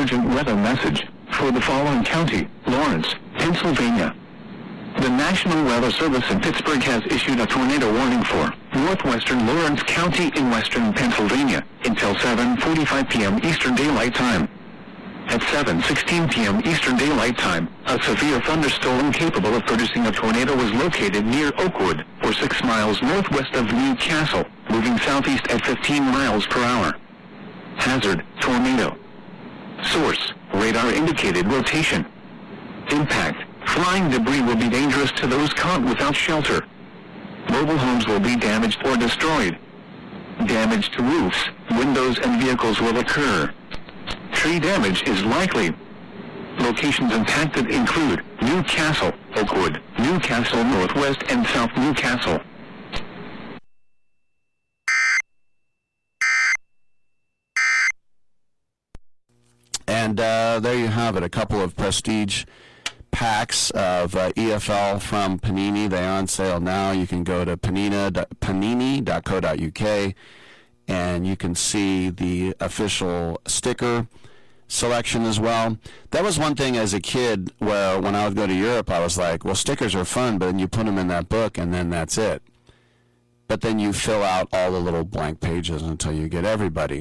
urgent weather message for the following county: Lawrence, Pennsylvania. The National Weather Service in Pittsburgh has issued a tornado warning for northwestern Lawrence County in western Pennsylvania until 7:45 p.m. Eastern Daylight Time. At 7:16 p.m. Eastern Daylight Time, a severe thunderstorm capable of producing a tornado was located near Oakwood, or 6 miles northwest of Newcastle, moving southeast at 15 miles per hour. Hazard: tornado. Source: radar indicated rotation. Impact: flying debris will be dangerous to those caught without shelter. Mobile homes will be damaged or destroyed. Damage to roofs, windows, and vehicles will occur. Tree damage is likely. Locations impacted include Newcastle, Oakwood, Newcastle Northwest, and South Newcastle. And there you have it, a couple of prestige packs of EFL from Panini. They are on sale now. You can go to panini.co.uk and you can see the official sticker selection as well. That was one thing as a kid where when I would go to Europe, I was like, well, stickers are fun, but then you put them in that book and then that's it. But then you fill out all the little blank pages until you get everybody.